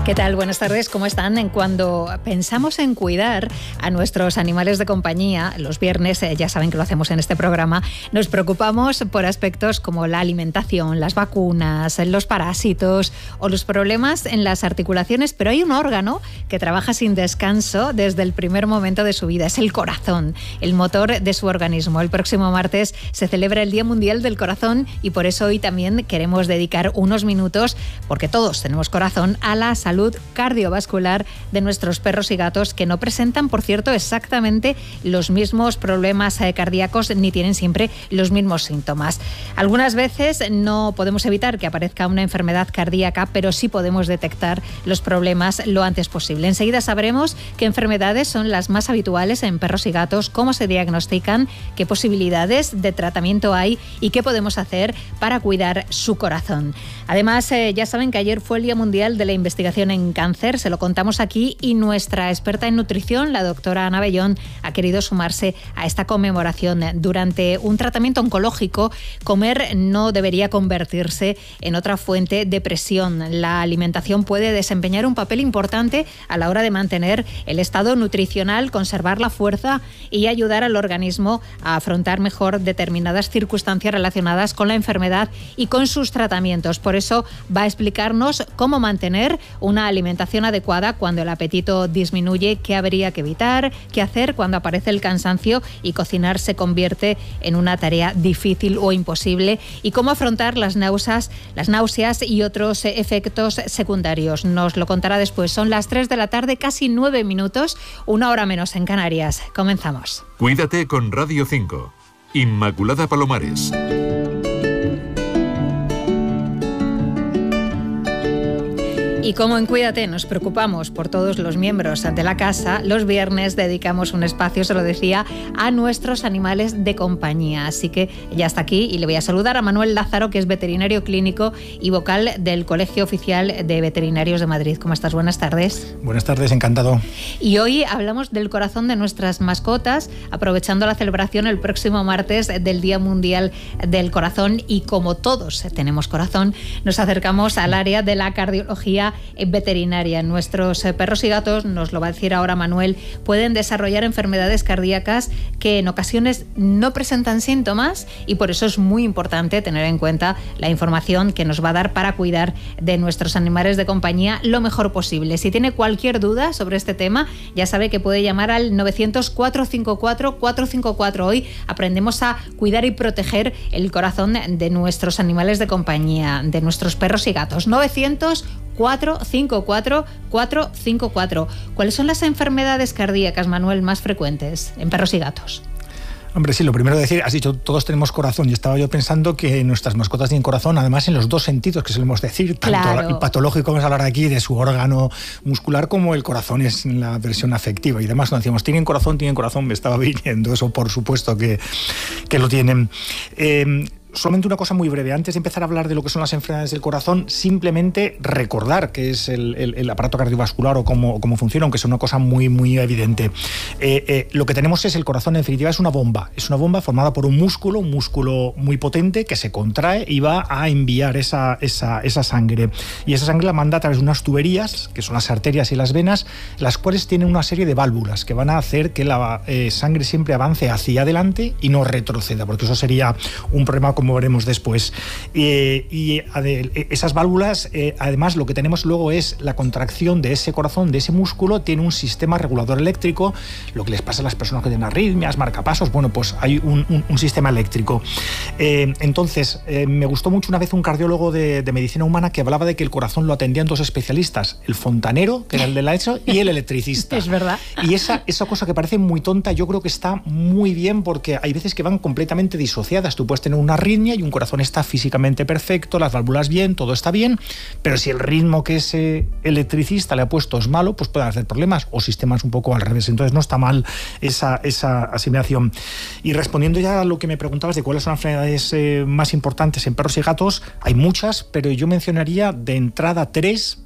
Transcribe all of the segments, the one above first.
¿Qué tal? Buenas tardes, ¿cómo están? Cuando pensamos en cuidar a nuestros animales de compañía, los viernes, ya saben que lo hacemos en este programa, nos preocupamos por aspectos como la alimentación, las vacunas, los parásitos o los problemas en las articulaciones, pero hay un órgano que trabaja sin descanso desde el primer momento de su vida, es el corazón, el motor de su organismo. El próximo martes se celebra el Día Mundial del Corazón y por eso hoy también queremos dedicar unos minutos, porque todos tenemos corazón, a la salud cardiovascular de nuestros perros y gatos, que no presentan, por cierto, exactamente los mismos problemas cardíacos ni tienen siempre los mismos síntomas. Algunas veces no podemos evitar que aparezca una enfermedad cardíaca, pero sí podemos detectar los problemas lo antes posible. Enseguida sabremos qué enfermedades son las más habituales en perros y gatos, cómo se diagnostican, qué posibilidades de tratamiento hay y qué podemos hacer para cuidar su corazón. Además, ya saben que ayer fue el Día Mundial de la Investigación en Cáncer, se lo contamos aquí, y nuestra experta en nutrición, la doctora Ana Bellón, ha querido sumarse a esta conmemoración. Durante un tratamiento oncológico, comer no debería convertirse en otra fuente de presión. La alimentación puede desempeñar un papel importante a la hora de mantener el estado nutricional, conservar la fuerza y ayudar al organismo a afrontar mejor determinadas circunstancias relacionadas con la enfermedad y con sus tratamientos. Por eso va a explicarnos cómo mantener una alimentación adecuada cuando el apetito disminuye, qué habría que evitar, qué hacer cuando aparece el cansancio y cocinar se convierte en una tarea difícil o imposible, y cómo afrontar las náuseas y otros efectos secundarios. Nos lo contará después. Son las 3 de la tarde, casi 9 minutos, una hora menos en Canarias. Comenzamos. Cuídate con Radio 5. Inmaculada Palomares. Y como en Cuídate nos preocupamos por todos los miembros de la casa, los viernes dedicamos un espacio, se lo decía, a nuestros animales de compañía. Así que ya está aquí y le voy a saludar a Manuel Lázaro, que es veterinario clínico y vocal del Colegio Oficial de Veterinarios de Madrid. ¿Cómo estás? Buenas tardes. Buenas tardes, encantado. Y hoy hablamos del corazón de nuestras mascotas, aprovechando la celebración el próximo martes del Día Mundial del Corazón. Y como todos tenemos corazón, nos acercamos al área de la cardiología veterinaria. Nuestros perros y gatos, nos lo va a decir ahora Manuel, pueden desarrollar enfermedades cardíacas que en ocasiones no presentan síntomas, y por eso es muy importante tener en cuenta la información que nos va a dar para cuidar de nuestros animales de compañía lo mejor posible. Si tiene cualquier duda sobre este tema, ya sabe que puede llamar al 900-454-454. Hoy aprendemos a cuidar y proteger el corazón de nuestros animales de compañía, de nuestros perros y gatos. 900-454-454. ¿Cuáles son las enfermedades cardíacas, Manuel, más frecuentes en perros y gatos? Hombre, sí, lo primero de decir, has dicho, todos tenemos corazón, y estaba yo pensando que nuestras mascotas tienen corazón, además en los dos sentidos que solemos decir, tanto claro. El patológico, vamos a hablar aquí de su órgano muscular, como el corazón es en la versión afectiva. Y demás, cuando decíamos, tienen corazón, me estaba viniendo eso, por supuesto que lo tienen. Solamente una cosa muy breve. Antes de empezar a hablar de lo que son las enfermedades del corazón, simplemente recordar qué es el aparato cardiovascular o cómo funciona, aunque es una cosa muy, muy evidente. Lo que tenemos es el corazón, en definitiva, es una bomba. Es una bomba formada por un músculo muy potente que se contrae y va a enviar esa sangre. Y esa sangre la manda a través de unas tuberías, que son las arterias y las venas, las cuales tienen una serie de válvulas que van a hacer que la sangre siempre avance hacia adelante y no retroceda, porque eso sería un problema, como veremos después. Esas válvulas, además, lo que tenemos luego es la contracción de ese corazón, de ese músculo, tiene un sistema regulador eléctrico, lo que les pasa a las personas que tienen arritmias, marcapasos, bueno, pues hay un sistema eléctrico. Entonces, me gustó mucho una vez un cardiólogo de medicina humana que hablaba de que el corazón lo atendían dos especialistas, el fontanero, que era el de la ESO, y el electricista. Es verdad. Y esa cosa que parece muy tonta, yo creo que está muy bien, porque hay veces que van completamente disociadas. Tú puedes tener una arritmia y un corazón está físicamente perfecto, las válvulas bien, todo está bien, pero si el ritmo que ese electricista le ha puesto es malo, pues pueden hacer problemas, o sistemas un poco al revés. Entonces no está mal esa asimilación. Y respondiendo ya a lo que me preguntabas de cuáles son las enfermedades más importantes en perros y gatos, hay muchas, pero yo mencionaría de entrada 3,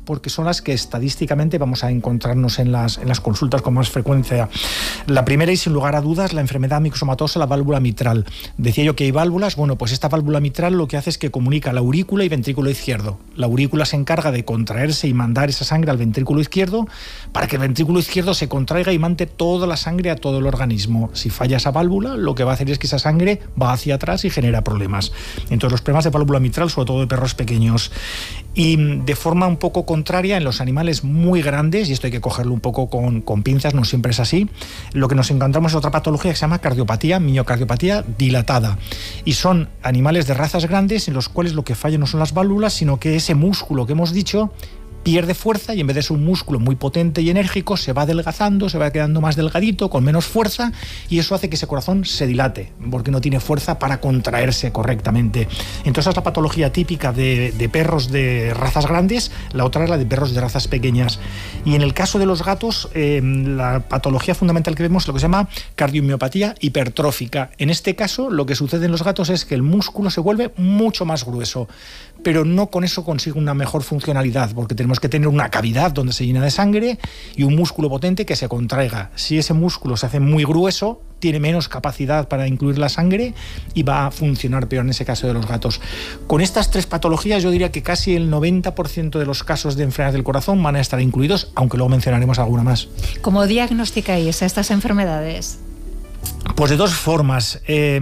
porque son las que estadísticamente vamos a encontrarnos en las consultas con más frecuencia. La primera, y sin lugar a dudas, la enfermedad micosomatosa, la válvula mitral. Decía yo que hay válvulas. Bueno, pues esta válvula mitral lo que hace es que comunica la aurícula y ventrículo izquierdo. La aurícula se encarga de contraerse y mandar esa sangre al ventrículo izquierdo para que el ventrículo izquierdo se contraiga y mande toda la sangre a todo el organismo. Si falla esa válvula, lo que va a hacer es que esa sangre va hacia atrás y genera problemas. Entonces, los problemas de válvula mitral, sobre todo de perros pequeños. Y de forma un poco contraria, en los animales muy grandes, y esto hay que cogerlo un poco con pinzas, no siempre es así, lo que nos encontramos es otra patología que se llama cardiopatía, miocardiopatía dilatada. Y son animales de razas grandes en los cuales lo que falla no son las válvulas, sino que ese músculo que hemos dicho pierde fuerza y en vez de ser un músculo muy potente y enérgico se va adelgazando, se va quedando más delgadito, con menos fuerza, y eso hace que ese corazón se dilate porque no tiene fuerza para contraerse correctamente. Entonces es la patología típica de perros de razas grandes, la otra es la de perros de razas pequeñas. Y en el caso de los gatos, la patología fundamental que vemos es lo que se llama cardiomiopatía hipertrófica. En este caso lo que sucede en los gatos es que el músculo se vuelve mucho más grueso, pero no con eso consigue una mejor funcionalidad, porque tenemos que tener una cavidad donde se llena de sangre y un músculo potente que se contraiga. Si ese músculo se hace muy grueso, tiene menos capacidad para incluir la sangre y va a funcionar peor en ese caso de los gatos. Con estas tres patologías yo diría que casi el 90% de los casos de enfermedades del corazón van a estar incluidos, aunque luego mencionaremos alguna más. ¿Cómo diagnosticáis estas enfermedades? Pues de dos formas.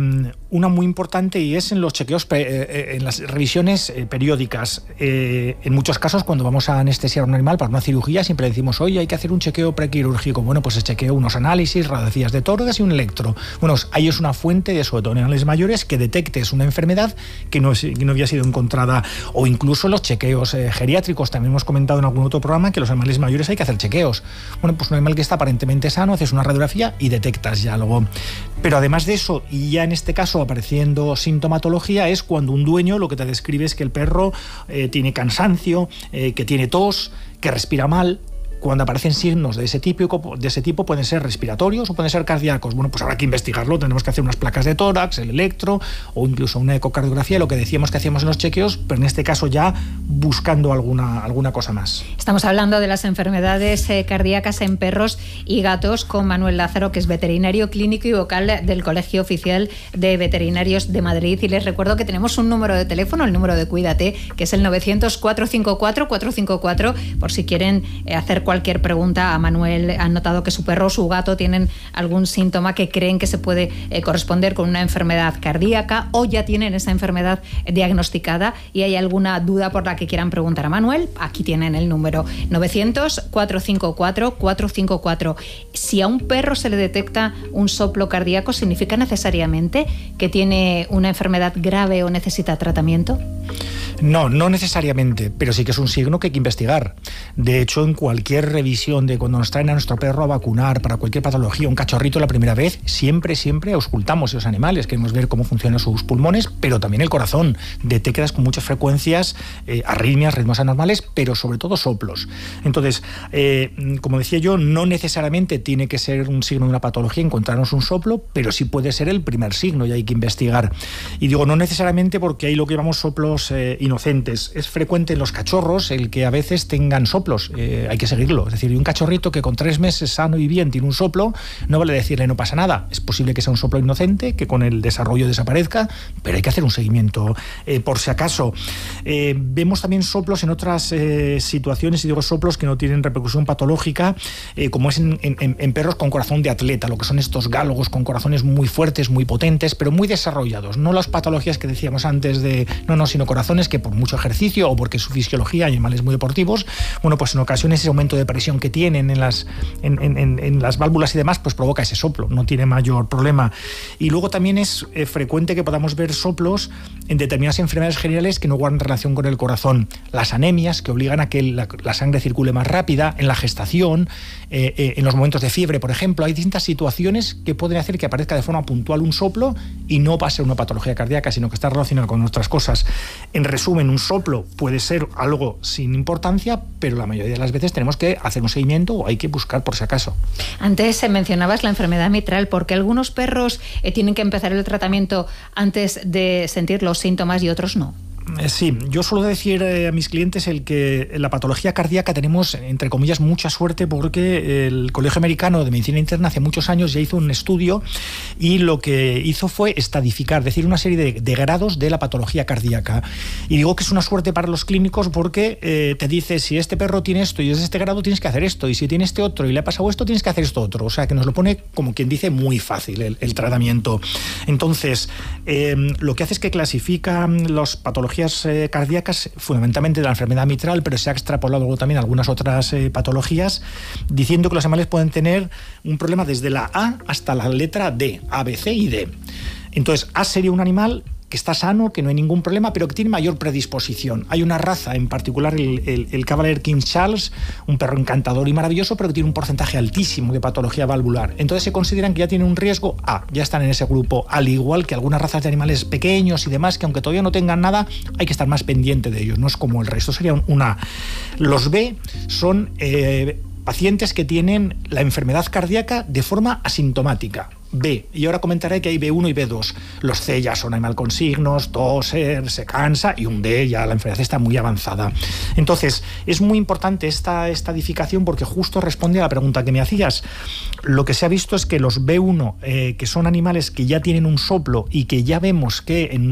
Una muy importante, y es en los chequeos, en las revisiones periódicas. En muchos casos, cuando vamos a anestesiar a un animal para una cirugía, siempre decimos, oye, hay que hacer un chequeo prequirúrgico. Bueno, pues se chequea unos análisis, radiografías de tórax y un electro. Bueno, ahí es una fuente de, sobre todo en animales mayores, que detectes una enfermedad que no había sido encontrada. O incluso los chequeos geriátricos. También hemos comentado en algún otro programa que los animales mayores hay que hacer chequeos. Bueno, pues un animal que está aparentemente sano, haces una radiografía y detectas ya algo. Pero además de eso, y ya en este caso apareciendo sintomatología, es cuando un dueño lo que te describe es que el perro tiene cansancio, que tiene tos, que respira mal. Cuando aparecen signos de ese tipo pueden ser respiratorios o pueden ser cardíacos. Bueno, pues habrá que investigarlo, tenemos que hacer unas placas de tórax, el electro o incluso una ecocardiografía, lo que decíamos que hacíamos en los chequeos, pero en este caso ya buscando alguna cosa más. Estamos hablando de las enfermedades cardíacas en perros y gatos con Manuel Lázaro, que es veterinario clínico y vocal del Colegio Oficial de Veterinarios de Madrid. Y les recuerdo que tenemos un número de teléfono, el número de Cuídate, que es el 900-454-454, por si quieren hacer cualquier pregunta a Manuel. Han notado que su perro o su gato tienen algún síntoma que creen que se puede corresponder con una enfermedad cardíaca, o ya tienen esa enfermedad diagnosticada y hay alguna duda por la que quieran preguntar a Manuel. Aquí tienen el número 900-454-454. Si a un perro se le detecta un soplo cardíaco, ¿significa necesariamente que tiene una enfermedad grave o necesita tratamiento? No necesariamente, pero sí que es un signo que hay que investigar. De hecho, en cualquier revisión de cuando nos traen a nuestro perro a vacunar para cualquier patología, un cachorrito la primera vez, siempre auscultamos esos animales, queremos ver cómo funcionan sus pulmones, pero también el corazón. Detectas con muchas frecuencias arritmias, ritmos anormales, pero sobre todo soplos. Entonces, como decía yo, no necesariamente tiene que ser un signo de una patología encontrarnos un soplo, pero sí puede ser el primer signo y hay que investigar. Y digo no necesariamente porque hay lo que llamamos soplos inocentes. Es frecuente en los cachorros el que a veces tengan soplos, hay que seguirlo. Es decir, un cachorrito que con 3 meses sano y bien tiene un soplo, no vale decirle no pasa nada. Es posible que sea un soplo inocente, que con el desarrollo desaparezca, pero hay que hacer un seguimiento por si acaso. Vemos también soplos en otras situaciones, y digo soplos que no tienen repercusión patológica, como es en perros con corazón de atleta, lo que son estos gálogos con corazones muy fuertes, muy potentes, pero muy desarrollados. No las patologías que decíamos antes sino corazones que por mucho ejercicio o porque su fisiología, hay animales muy deportivos, bueno, pues en ocasiones ese aumento de presión que tienen en las válvulas y demás, pues provoca ese soplo, no tiene mayor problema. Y luego también es frecuente que podamos ver soplos en determinadas enfermedades generales que no guardan relación con el corazón. Las anemias, que obligan a que la sangre circule más rápida, en la gestación, en los momentos de fiebre, por ejemplo. Hay distintas situaciones que pueden hacer que aparezca de forma puntual un soplo y no va a ser una patología cardíaca, sino que está relacionado con otras cosas. En resumen, un soplo puede ser algo sin importancia, pero la mayoría de las veces tenemos que hacer un seguimiento o hay que buscar por si acaso. Antes mencionabas la enfermedad mitral, porque algunos perros tienen que empezar el tratamiento antes de sentir los síntomas y otros no. Sí, yo suelo decir a mis clientes que en la patología cardíaca tenemos, entre comillas, mucha suerte, porque el Colegio Americano de Medicina Interna hace muchos años ya hizo un estudio y lo que hizo fue estadificar, es decir, una serie de grados de la patología cardíaca. Y digo que es una suerte para los clínicos porque te dice, si este perro tiene esto y es de este grado, tienes que hacer esto, y si tiene este otro y le ha pasado esto, tienes que hacer esto otro. O sea, que nos lo pone, como quien dice, muy fácil el tratamiento. Entonces, lo que hace es que clasifica las patologías cardíacas, fundamentalmente de la enfermedad mitral, pero se ha extrapolado luego también algunas otras patologías, diciendo que los animales pueden tener un problema desde la A hasta la letra D, A, B, C y D. Entonces, A sería un animal que está sano, que no hay ningún problema, pero que tiene mayor predisposición. Hay una raza, en particular el Cavalier King Charles, un perro encantador y maravilloso, pero que tiene un porcentaje altísimo de patología valvular. Entonces se consideran que ya tienen un riesgo A, ya están en ese grupo, al igual que algunas razas de animales pequeños y demás, que aunque todavía no tengan nada, hay que estar más pendiente de ellos, no es como el resto, sería un A. Los B son pacientes que tienen la enfermedad cardíaca de forma asintomática. B, y ahora comentaré que hay B1 y B2. Los C ya son animal con signos, toser, se cansa, y un D ya la enfermedad está muy avanzada. Entonces, es muy importante esta estadificación porque justo responde a la pregunta que me hacías. Lo que se ha visto es que los B1, que son animales que ya tienen un soplo y que ya vemos que en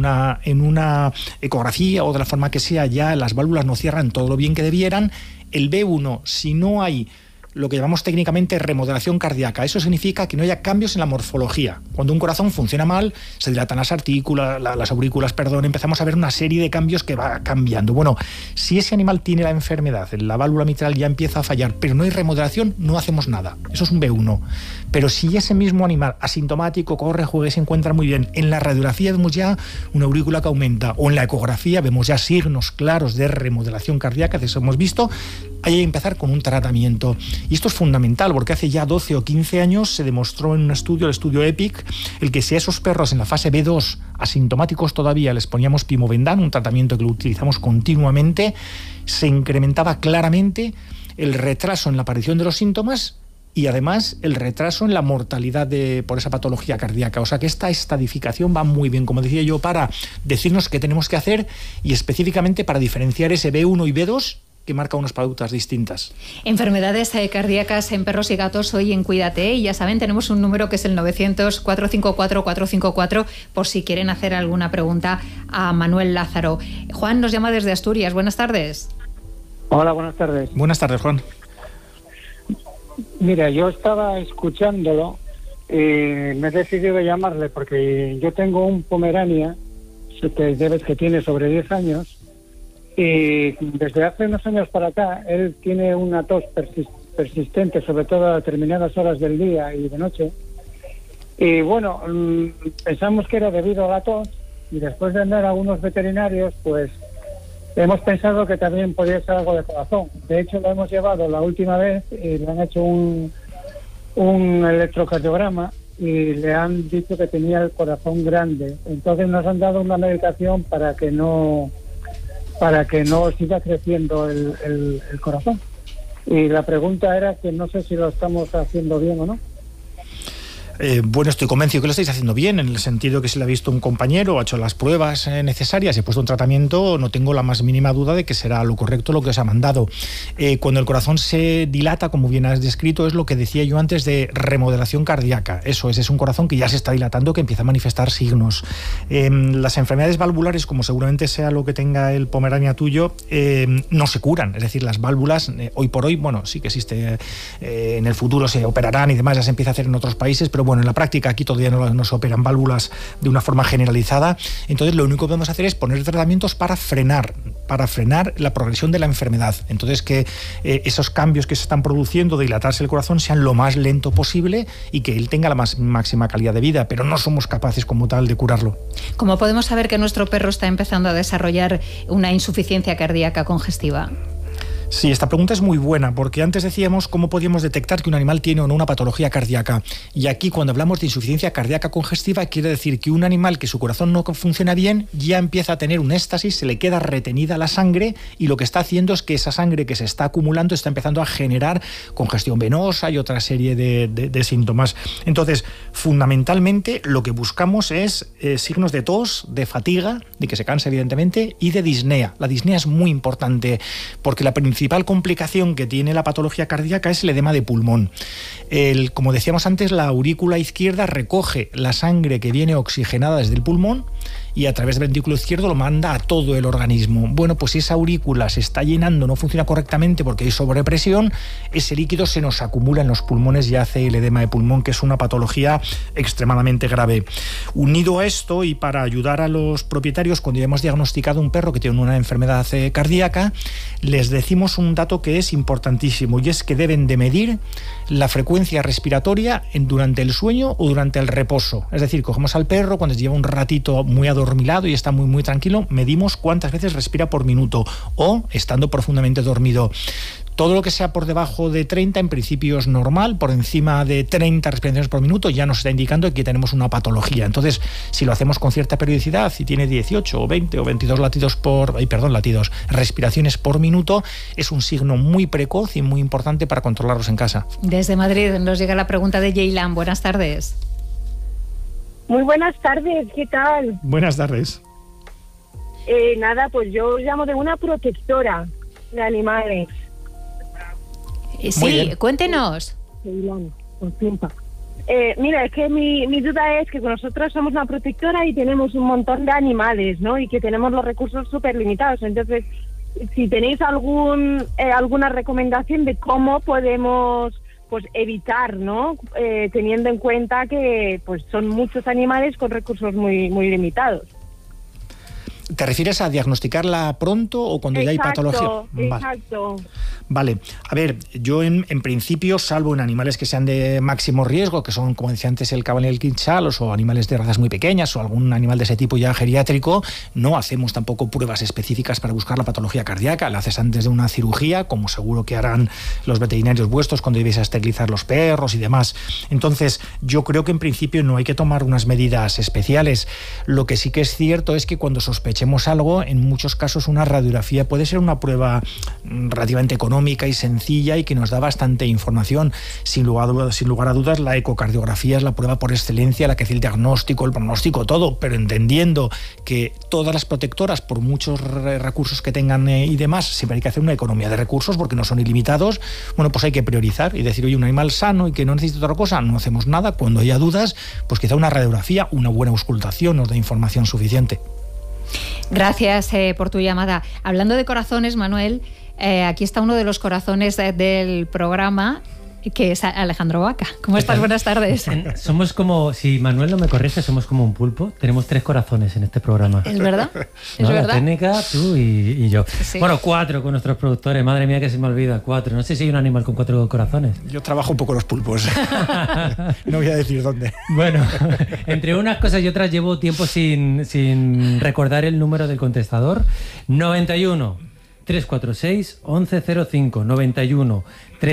una ecografía o de la forma que sea ya las válvulas no cierran todo lo bien que debieran, el B1, si no hay lo que llamamos técnicamente remodelación cardíaca. Eso significa que no haya cambios en la morfología. Cuando un corazón funciona mal, se dilatan las aurículas, empezamos a ver una serie de cambios que va cambiando. Bueno, si ese animal tiene la enfermedad, la válvula mitral ya empieza a fallar, pero no hay remodelación, no hacemos nada. Eso es un B1. Pero si ese mismo animal asintomático corre, juega y se encuentra muy bien, en la radiografía vemos ya una aurícula que aumenta, o en la ecografía vemos ya signos claros de remodelación cardíaca, de eso hemos visto, hay que empezar con un tratamiento. Y esto es fundamental porque hace ya 12 o 15 años se demostró en un estudio, el estudio EPIC, el que si a esos perros en la fase B2, asintomáticos todavía, les poníamos pimovendan, un tratamiento que lo utilizamos continuamente, se incrementaba claramente el retraso en la aparición de los síntomas y además el retraso en la mortalidad por esa patología cardíaca. O sea que esta estadificación va muy bien, como decía yo, para decirnos qué tenemos que hacer y específicamente para diferenciar ese B1 y B2 que marca unas pautas distintas. Enfermedades cardíacas en perros y gatos hoy en Cuídate, y ya saben, tenemos un número que es el 900-454-454 por si quieren hacer alguna pregunta a Manuel Lázaro. Juan nos llama desde Asturias. Buenas tardes. Hola, buenas tardes. Buenas tardes, Juan. Mira, yo estaba escuchándolo y me he decidido llamarle porque yo tengo un Pomerania que tiene sobre 10 años. Y desde hace unos años para acá, él tiene una tos persistente, sobre todo a determinadas horas del día y de noche. Y bueno, pensamos que era debido a la tos, y después de andar a algunos veterinarios, pues hemos pensado que también podía ser algo de corazón. De hecho, lo hemos llevado la última vez y le han hecho un electrocardiograma y le han dicho que tenía el corazón grande. Entonces nos han dado una medicación para que no siga creciendo el corazón. Y la pregunta era que no sé si lo estamos haciendo bien o no. Bueno, estoy convencido que lo estáis haciendo bien, en el sentido que si le ha visto un compañero, ha hecho las pruebas necesarias y ha puesto un tratamiento, no tengo la más mínima duda de que será lo correcto lo que os ha mandado. Cuando el corazón se dilata, como bien has descrito, es lo que decía yo antes de remodelación cardíaca. Eso es un corazón que ya se está dilatando, que empieza a manifestar signos. Las enfermedades valvulares, como seguramente sea lo que tenga el Pomerania tuyo, no se curan. Es decir, las válvulas, hoy por hoy, bueno, sí que existe, en el futuro se operarán y demás, ya se empieza a hacer en otros países, pero bueno, en la práctica aquí todavía no se operan válvulas de una forma generalizada. Entonces lo único que podemos hacer es poner tratamientos para frenar la progresión de la enfermedad. Entonces que esos cambios que se están produciendo de dilatarse el corazón sean lo más lento posible y que él tenga la máxima calidad de vida, pero no somos capaces como tal de curarlo. ¿Cómo podemos saber que nuestro perro está empezando a desarrollar una insuficiencia cardíaca congestiva? Sí, esta pregunta es muy buena, porque antes decíamos cómo podíamos detectar que un animal tiene o no una patología cardíaca. Y aquí, cuando hablamos de insuficiencia cardíaca congestiva, quiere decir que un animal que su corazón no funciona bien ya empieza a tener un éxtasis, se le queda retenida la sangre y lo que está haciendo es que esa sangre que se está acumulando está empezando a generar congestión venosa y otra serie de síntomas. Entonces, fundamentalmente, lo que buscamos es signos de tos, de fatiga, de que se cansa evidentemente, y de disnea. La disnea es muy importante porque la principal complicación que tiene la patología cardíaca es el edema de pulmón. Como decíamos antes, la aurícula izquierda recoge la sangre que viene oxigenada desde el pulmón y a través del ventrículo izquierdo lo manda a todo el organismo. Bueno, pues si esa aurícula se está llenando, no funciona correctamente porque hay sobrepresión, ese líquido se nos acumula en los pulmones y hace el edema de pulmón, que es una patología extremadamente grave. Unido a esto, y para ayudar a los propietarios cuando ya hemos diagnosticado un perro que tiene una enfermedad cardíaca, les decimos un dato que es importantísimo, y es que deben de medir la frecuencia respiratoria durante el sueño o durante el reposo. Es decir, cogemos al perro cuando lleva un ratito muy adormilado y está muy tranquilo, medimos cuántas veces respira por minuto, o estando profundamente dormido. Todo lo que sea por debajo de 30 en principio es normal, por encima de 30 respiraciones por minuto ya nos está indicando que tenemos una patología. Entonces, si lo hacemos con cierta periodicidad y tiene 18 o 20 o 22 respiraciones por minuto, es un signo muy precoz y muy importante para controlarlos en casa. Desde Madrid nos llega la pregunta de Yeilan. Buenas tardes. Muy buenas tardes, ¿qué tal? Buenas tardes. Nada, pues yo llamo de una protectora de animales. Sí, cuéntenos. Mira, es que mi duda es que nosotros somos una protectora y tenemos un montón de animales, ¿no? Y que tenemos los recursos súper limitados. Entonces, si tenéis alguna recomendación de cómo podemos pues evitar, ¿no? Teniendo en cuenta que pues son muchos animales con recursos muy limitados. ¿Te refieres a diagnosticarla pronto o cuando ya hay patología? Exacto. Vale. A ver, yo en principio, salvo en animales que sean de máximo riesgo, que son, como decía antes, el caballo y el quinchalos, o animales de razas muy pequeñas, o algún animal de ese tipo ya geriátrico, no hacemos tampoco pruebas específicas para buscar la patología cardíaca. La haces antes de una cirugía, como seguro que harán los veterinarios vuestros cuando ibais a esterilizar los perros y demás. Entonces, yo creo que en principio no hay que tomar unas medidas especiales. Lo que sí que es cierto es que cuando sospechemos algo, en muchos casos una radiografía puede ser una prueba relativamente económica y sencilla y que nos da bastante información. Sin lugar a dudas, la ecocardiografía es la prueba por excelencia, la que hace el diagnóstico, el pronóstico, todo, pero entendiendo que todas las protectoras, por muchos recursos que tengan y demás, siempre hay que hacer una economía de recursos porque no son ilimitados. Bueno, pues hay que priorizar y decir, oye, un animal sano y que no necesita otra cosa, no hacemos nada. Cuando haya dudas, pues quizá una radiografía, una buena auscultación nos da información suficiente. Gracias por tu llamada. Hablando de corazones, Manuel, aquí está uno de los corazones del programa, que es Alejandro Vaca. ¿Cómo estás? Buenas tardes. Somos como, si Manuel no me corrige, somos como un pulpo. Tenemos 3 corazones en este programa. ¿Es verdad? ¿No? La técnica, tú y yo. Sí. Bueno, 4 con nuestros productores. Madre mía, que se me olvida. 4. No sé si hay un animal con 4 corazones. Yo trabajo un poco los pulpos. No voy a decir dónde. Bueno, entre unas cosas y otras llevo tiempo sin recordar el número del contestador. 91 346 1105. 91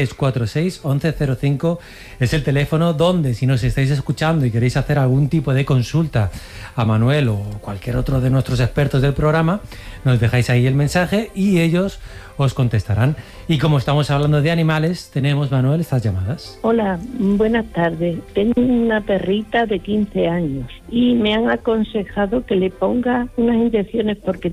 346 1105 es el teléfono donde, si nos estáis escuchando y queréis hacer algún tipo de consulta a Manuel o cualquier otro de nuestros expertos del programa, nos dejáis ahí el mensaje y ellos os contestarán. Y como estamos hablando de animales, tenemos, Manuel, estas llamadas. Hola, buenas tardes. Tengo una perrita de 15 años y me han aconsejado que le ponga unas inyecciones porque